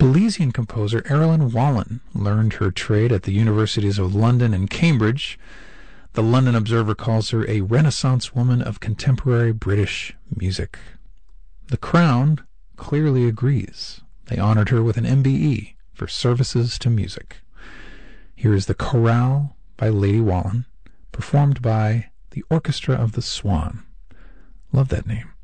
Belizean composer Erilyn Wallen learned her trade at the universities of London and Cambridge. The London Observer calls her a Renaissance woman of contemporary British music. The Crown clearly agrees. They honored her with an MBE for services to music. Here is the Chorale by Lady Wallen, performed by the Orchestra of the Swan. Love that name.